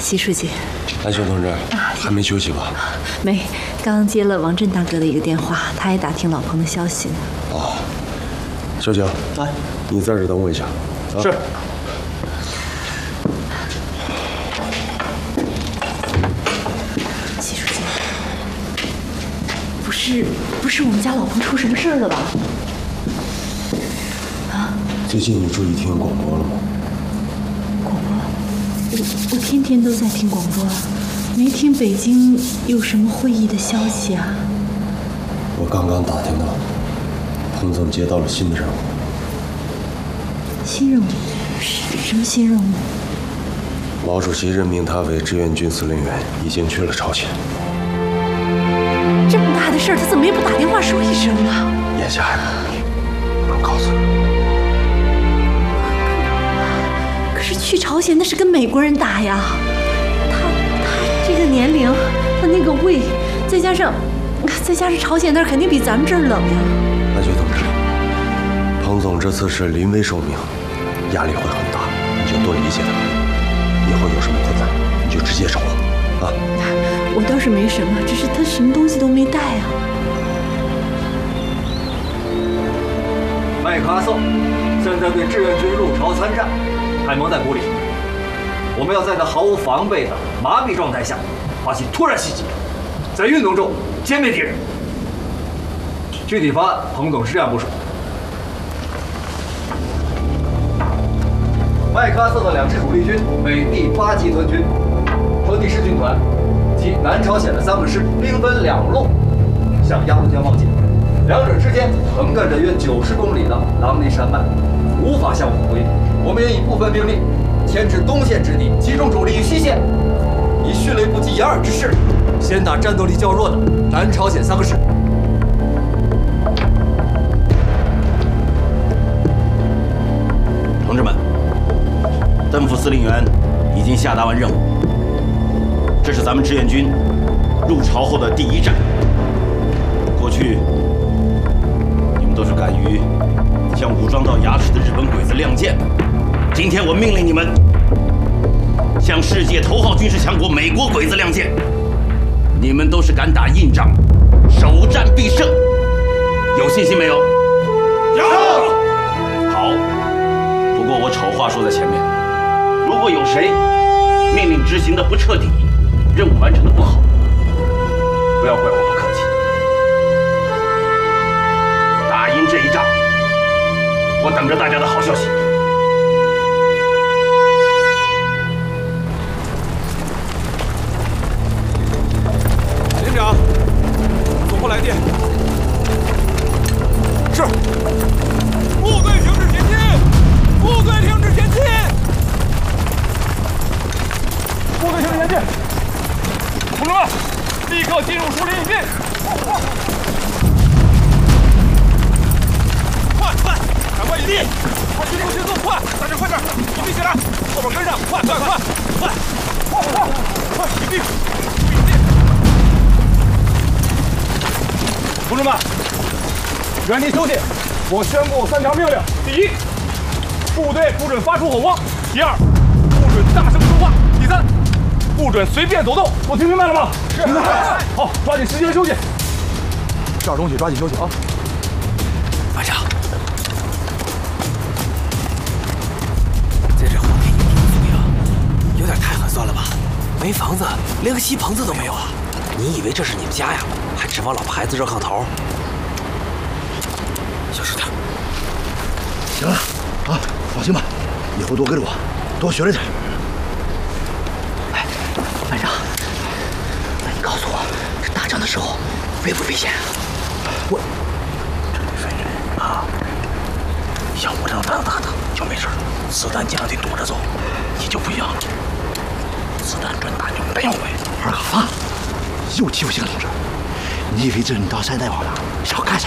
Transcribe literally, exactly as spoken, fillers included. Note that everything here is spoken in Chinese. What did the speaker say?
习书记。 蓝雄同志，还没休息吧？ 没，刚接了王震大哥的一个电话，他也打听老彭的消息呢。 哦，小景， 哎， 你在这等我一下。啊、 是。 习书记，不是不是我们家老彭出什么事儿了吧？啊？ 最近你注意听广播了吗？ 广播，我我天天都在听广播啊。没听北京有什么会议的消息啊？ 我刚刚打听到，彭总接到了新的任务。 新任务？什么新任务？ 毛主席任命他为志愿军司令员，已经去了朝鲜。 这么大的事儿，他怎么也不打电话说一声啊？ 眼下还不能告诉你。 可是去朝鲜那是跟美国人打呀。这个年龄，他那个胃，再加上，再加上朝鲜那儿肯定比咱们这儿冷呀。 蓝雪同志，彭总这次是临危受命，压力会很大，你就多理解他。以后有什么困难，你就直接找我，啊。 我倒是没什么，只是他什么东西都没带啊。 麦克阿瑟现在对志愿军入朝参战还蒙在鼓里。我们要在他毫无防备的麻痹状态下发起突然袭击，在运动中歼灭敌人。具体方案，彭总是这样部署：麦克阿瑟的两支主力军为第八集团军和第十军团及南朝鲜的三个师，兵分两路向鸭绿江望进，两者之间横亘着约九十公里的狼林山脉，无法相互呼应。我们也以部分兵力牵制东线之地，集中主力于西线，以迅雷不及掩耳之势，先打战斗力较弱的南朝鲜三个师。 同志们，邓副司令员已经下达完任务，这是咱们志愿军入朝后的第一战。过去你们都是敢于向武装到牙齿的日本鬼子亮剑的。今天我命令你们向世界头号军事强国美国鬼子亮剑，你们都是敢打硬仗，首战必胜，有信心没有？有。好，不过我丑话说在前面，如果有谁命令执行的不彻底，任务完成的不好，不要怪我不客气。打赢这一仗，我等着大家的好消息。 连长，总部来电。是。部队停止前进！部队停止前进！部队停止前进！同志们，立刻进入树林隐蔽！快快，赶快隐蔽！快迅速迅速，快！大家快点，隐蔽起来！后边跟上，快快快快！快快快，隐蔽！隐蔽！同志们，原地休息！我宣布三条命令：第一，部队不准发出吼光；第二，不准大声说话；第三，不准随便走动。都听明白了吗？是。好，抓紧时间休息。吃点东西，抓紧休息啊！ 班长，在这荒天野地的宿营，有点太寒酸了吧？没房子，连个锡棚子都没有啊！你以为这是你们家呀？还指望老婆孩子热炕头？小石头， 行了，啊，放心吧，以后多跟着我，多学着点。哎，班长，那你告诉我，这打仗的时候危不危险啊？我这得分人啊，像我这样胆子大的就没事，子弹尽量得躲着走，你就不一样了，子弹准打就没有味。二嘎子，又欺负新同志，你以为这是你当山大王了？想干啥？